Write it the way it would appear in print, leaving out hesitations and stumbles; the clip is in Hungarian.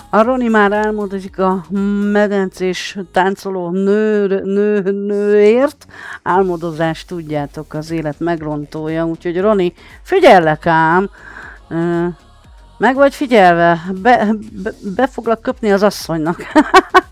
A Roni már álmodozik a medencés táncoló nőért. Álmodozás, tudjátok, az élet megrontója. Úgyhogy Roni, figyellek ám! Meg vagy figyelve? Be foglak köpni az asszonynak.